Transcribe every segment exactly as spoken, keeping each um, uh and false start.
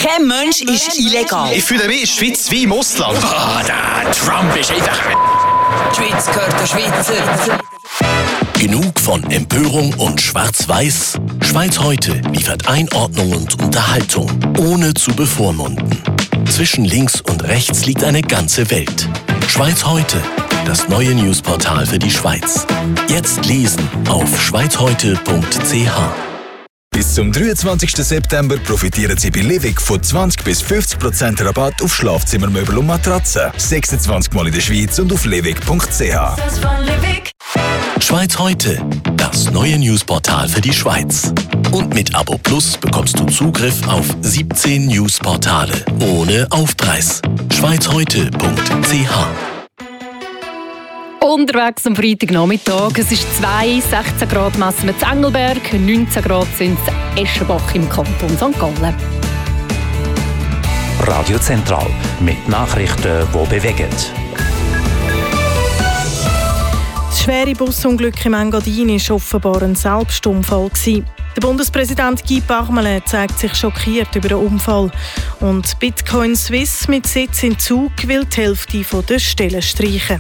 Kein Mensch ist illegal. Ich fühle mich in der Schweiz wie im Ausland. Ah, der Trump ist einfach... Die Schweiz gehört der Schweizer. Genug von Empörung und Schwarz-Weiß? Schweiz heute liefert Einordnung und Unterhaltung, ohne zu bevormunden. Zwischen links und rechts liegt eine ganze Welt. Schweiz heute, das neue Newsportal für die Schweiz. Jetzt lesen auf schweizheute punkt c h. Bis zum dreiundzwanzigsten September profitieren Sie bei Livig von zwanzig bis fünfzig Prozent Rabatt auf Schlafzimmermöbel und Matratzen. sechsundzwanzig Mal in der Schweiz und auf livig punkt c h. Schweiz heute, das neue Newsportal für die Schweiz. Und mit Abo Plus bekommst du Zugriff auf siebzehn Newsportale ohne Aufpreis. schweizheute punkt c h. Unterwegs am Freitagnachmittag. Es ist zwei, sechzehn Grad messen wir in Engelberg, neunzehn Grad sind es in Eschenbach im Kanton Sankt Gallen. Radio Zentral mit Nachrichten, die bewegen. Das schwere Busunglück im Engadin war offenbar ein Selbstunfall. Der Bundespräsident Guy Parmelin zeigt sich schockiert über den Unfall. Und Bitcoin Suisse mit Sitz in Zug will die Hälfte der Stellen streichen.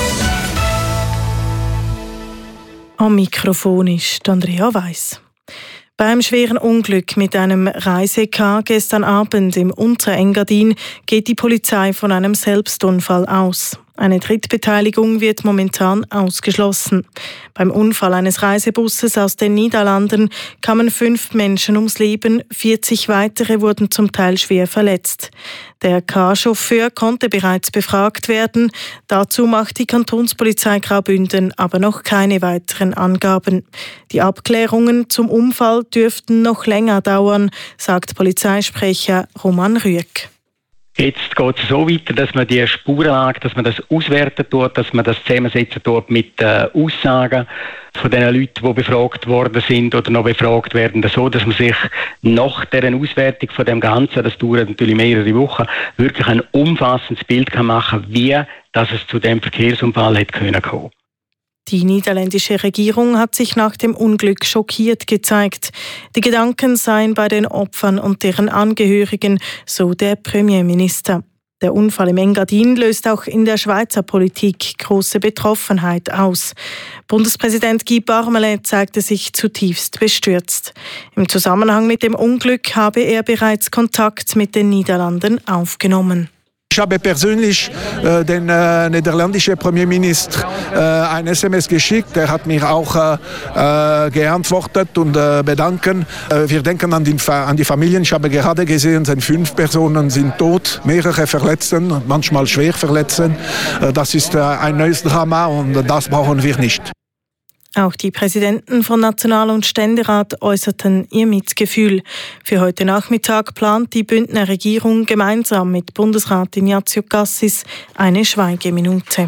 Am Mikrofon ist Andrea Weiss. Beim schweren Unglück mit einem Reise-Car gestern Abend im Unterengadin geht die Polizei von einem Selbstunfall aus. Eine Drittbeteiligung wird momentan ausgeschlossen. Beim Unfall eines Reisebusses aus den Niederlanden kamen fünf Menschen ums Leben, vierzig weitere wurden zum Teil schwer verletzt. Der Car-Chauffeur konnte bereits befragt werden. Dazu macht die Kantonspolizei Graubünden aber noch keine weiteren Angaben. Die Abklärungen zum Unfall dürften noch länger dauern, sagt Polizeisprecher Roman Rüegg. Jetzt geht es so weiter, dass man die Spurenlage, dass man das auswerten tut, dass man das zusammensetzen tut mit äh, Aussagen von den Leuten, die befragt worden sind oder noch befragt werden, so dass man sich nach deren Auswertung von dem Ganzen, das dauert natürlich mehrere Wochen, wirklich ein umfassendes Bild kann machen, wie dass es zu dem Verkehrsunfall hätte können kommen. Die niederländische Regierung hat sich nach dem Unglück schockiert gezeigt. Die Gedanken seien bei den Opfern und deren Angehörigen, so der Premierminister. Der Unfall im Engadin löst auch in der Schweizer Politik große Betroffenheit aus. Bundespräsident Guy Parmelin zeigte sich zutiefst bestürzt. Im Zusammenhang mit dem Unglück habe er bereits Kontakt mit den Niederlanden aufgenommen. Ich habe persönlich äh, den äh, niederländischen Premierminister äh, ein S M S geschickt. Er hat mir auch äh, geantwortet und äh, bedanken. Äh, wir denken an die, an die Familien. Ich habe gerade gesehen, sind fünf Personen sind tot, mehrere Verletzten, manchmal schwer Verletzten. Äh, das ist äh, ein neues Drama und das brauchen wir nicht. Auch die Präsidenten von National- und Ständerat äußerten ihr Mitgefühl. Für heute Nachmittag plant die Bündner Regierung gemeinsam mit Bundesrat Ignazio Cassis eine Schweigeminute.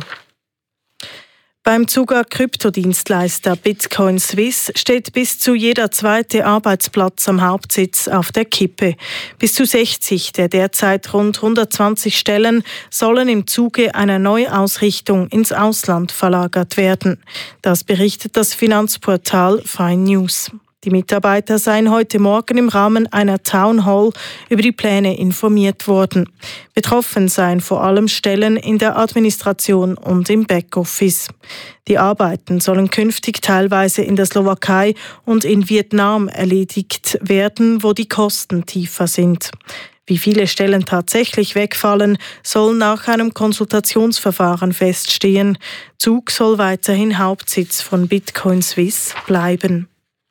Beim Zuger Kryptodienstleister Bitcoin Suisse steht bis zu jeder zweite Arbeitsplatz am Hauptsitz auf der Kippe. Bis zu sechzig der derzeit rund hundertzwanzig Stellen sollen im Zuge einer Neuausrichtung ins Ausland verlagert werden. Das berichtet das Finanzportal Fine News. Die Mitarbeiter seien heute Morgen im Rahmen einer Town Hall über die Pläne informiert worden. Betroffen seien vor allem Stellen in der Administration und im Backoffice. Die Arbeiten sollen künftig teilweise in der Slowakei und in Vietnam erledigt werden, wo die Kosten tiefer sind. Wie viele Stellen tatsächlich wegfallen, soll nach einem Konsultationsverfahren feststehen. Zug soll weiterhin Hauptsitz von Bitcoin Suisse bleiben.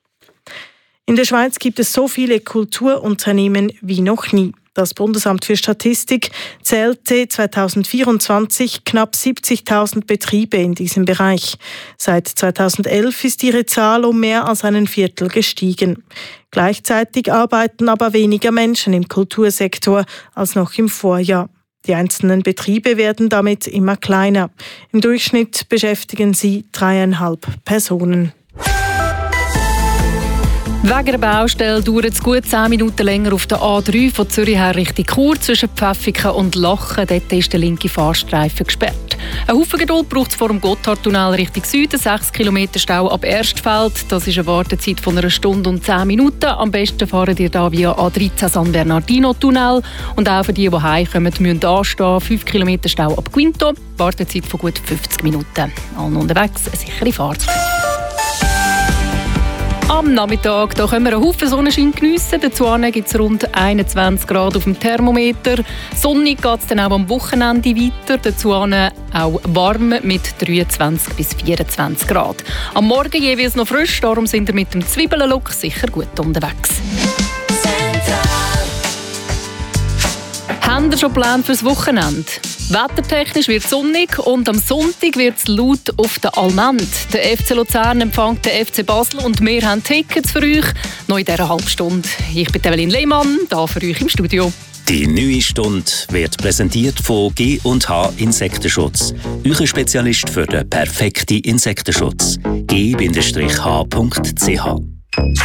In der Schweiz gibt es so viele Kulturunternehmen wie noch nie. Das Bundesamt für Statistik zählte zweitausendvierundzwanzig knapp siebzigtausend Betriebe in diesem Bereich. Seit zweitausendelf ist ihre Zahl um mehr als einen Viertel gestiegen. Gleichzeitig arbeiten aber weniger Menschen im Kultursektor als noch im Vorjahr. Die einzelnen Betriebe werden damit immer kleiner. Im Durchschnitt beschäftigen sie dreieinhalb Personen. Wegen der Baustelle dauert es gut zehn Minuten länger auf der A drei von Zürich her Richtung Chur zwischen Pfäffiken und Lachen. Dort ist der linke Fahrstreifen gesperrt. wird. Ein Haufen Geduld braucht es vor dem Gotthardtunnel Richtung Süden. sechs Kilometer Stau ab Erstfeld. Das ist eine Wartezeit von einer Stunde und zehn Minuten. Am besten fahren ihr da via A dreizehn San Bernardino-Tunnel. Und auch für die, die heimkommen, müssen anstehen. fünf Kilometer Stau ab Quinto. Wartezeit von gut fünfzig Minuten. Allen unterwegs eine sichere Fahrt. Am Nachmittag da können wir einen Haufen Sonnenschein geniessen. Dazu gibt es rund einundzwanzig Grad auf dem Thermometer. Sonnig geht es dann auch am Wochenende weiter. Dazu auch warm mit dreiundzwanzig bis vierundzwanzig Grad. Am Morgen jeweils noch frisch, darum sind wir mit dem Zwiebellook sicher gut unterwegs. Haben Sie schon Pläne fürs Wochenende? Wettertechnisch wird es sonnig und am Sonntag wird es laut auf der Allmend. Der F C Luzern empfängt den F C Basel und wir haben Tickets für euch. Noch in dieser halben Stunde. Ich bin Evelyn Lehmann, hier für euch im Studio. Die neue Stunde wird präsentiert von G und H Insektenschutz. Euer Spezialist für den perfekten Insektenschutz. G H Punkt C H